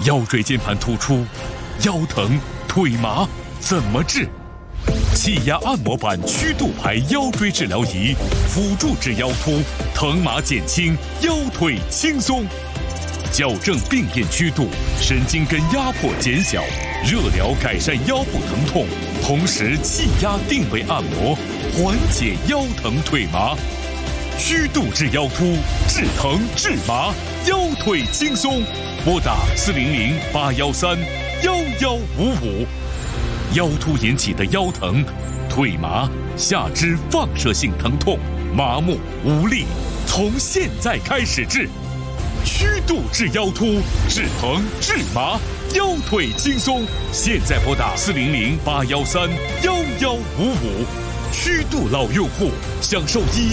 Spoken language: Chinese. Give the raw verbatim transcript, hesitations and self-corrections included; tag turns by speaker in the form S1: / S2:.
S1: 腰椎间盘突出、腰疼、腿麻怎么治？气压按摩板曲度牌腰椎治疗仪，辅助治腰突，疼麻减轻，腰腿轻松。矫正病变曲度，神经根压迫减小，热疗改善腰部疼痛，同时气压定位按摩，缓解腰疼腿麻。曲度治腰突，治疼治麻，腰腿轻松。拨打四零零八幺三幺幺五五。腰突引起的腰疼、腿麻、下肢放射性疼痛、麻木无力，从现在开始治。曲度治腰突，治疼治麻，腰腿轻松。现在拨打四零零八幺三幺幺五五。曲度老用户享受一